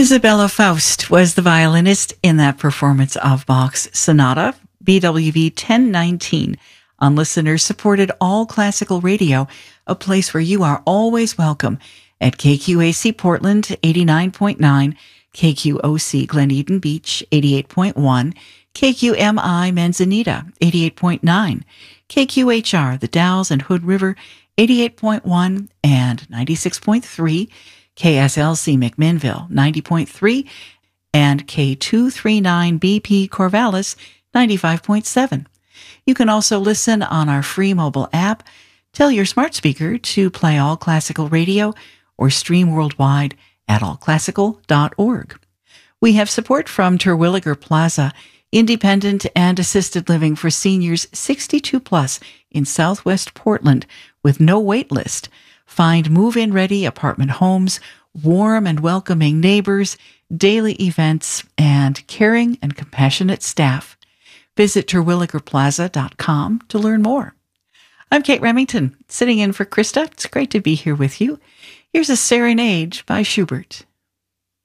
Isabella Faust was the violinist in that performance of Bach's Sonata, BWV 1019, on listener-supported all-classical radio, a place where you are always welcome at KQAC Portland 89.9, KQOC Glen Eden Beach 88.1, KQMI Manzanita 88.9, KQHR The Dalles and Hood River 88.1 and 96.3, KSLC McMinnville 90.3, and K239BP Corvallis 95.7. You can also listen on our free mobile app. Tell your smart speaker to play All Classical Radio or stream worldwide at allclassical.org. We have support from Terwilliger Plaza, independent and assisted living for seniors 62 plus in Southwest Portland with no wait list. Find move-in ready apartment homes, warm and welcoming neighbors, daily events, and caring and compassionate staff. Visit terwilligerplaza.com to learn more. I'm Kate Remington, sitting in for Krista. It's great to be here with you. Here's a Serenade by Schubert.